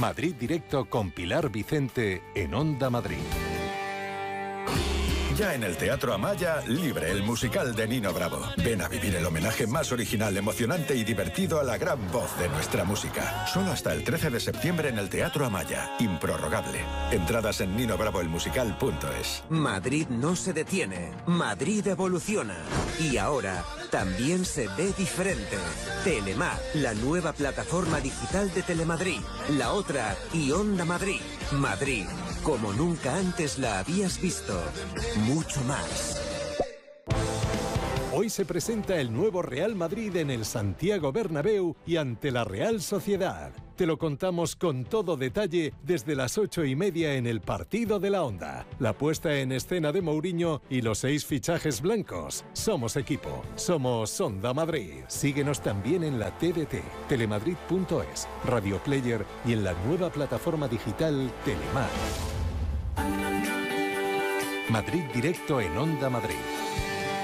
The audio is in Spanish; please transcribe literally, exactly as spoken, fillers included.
Madrid Directo con Pilar Vicente en Onda Madrid. Ya en el Teatro Amaya, Libre, el musical de Nino Bravo. Ven a vivir el homenaje más original, emocionante y divertido a la gran voz de nuestra música. Solo hasta el trece de septiembre en el Teatro Amaya. Improrrogable. Entradas en nino bravo el musical punto es. Madrid no se detiene. Madrid evoluciona. Y ahora también se ve diferente. Telemar, la nueva plataforma digital de Telemadrid. La otra y Onda Madrid. Madrid, como nunca antes la habías visto. Mucho más. Hoy se presenta el nuevo Real Madrid en el Santiago Bernabéu y ante la Real Sociedad. Te lo contamos con todo detalle desde las ocho y media en el Partido de la Onda. La puesta en escena de Mourinho y los seis fichajes blancos. Somos equipo. Somos Onda Madrid. Síguenos también en la T D T, telemadrid punto es, Radio Player y en la nueva plataforma digital Telemar. Madrid Directo en Onda Madrid.